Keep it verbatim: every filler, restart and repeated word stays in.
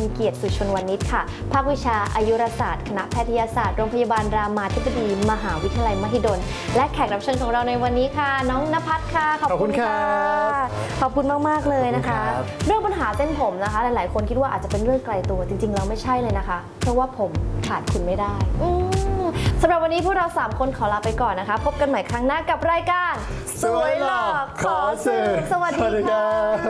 เกียรติสุชนวณิชค่ะภาควิชาอายุรศาสตร์คณะแพทยศาสตร์โรงพยาบาลรามาธิบดีมหาวิทยาลัยมหิดลและแขกรับเชิญของเราในวันนี้ค่ะน้องณภัทรค่ะขอบคุณค่ะขอบคุณมากๆเลยนะคะเรื่องปัญหาเส้นผมนะคะหลายๆคนคิดว่าอาจจะเป็นเรื่องไกลตัวจริงๆแล้วไม่ใช่เลยนะคะเพราะว่าผมขาดคุณไม่ได้สำหรับวันนี้พวกเราสามคนขอลาไปก่อนนะคะพบกันใหม่ครั้งหน้ากับรายการสวยหลอกขอสื่อสวัสดีค่ะ